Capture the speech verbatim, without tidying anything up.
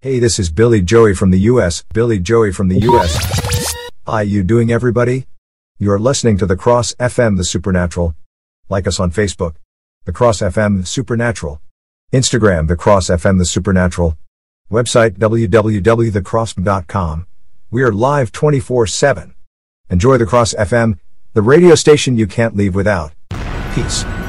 Hey, this is Billy Joey from the U S, Billy Joey from the U S. How you doing, everybody? You're listening to The Cross F M The Supernatural. Like us on Facebook, The Cross F M The Supernatural. Instagram, The Cross F M The Supernatural. Website, w w w dot the cross dot com. We are live twenty-four seven. Enjoy The Cross F M, the radio station you can't leave without. Peace.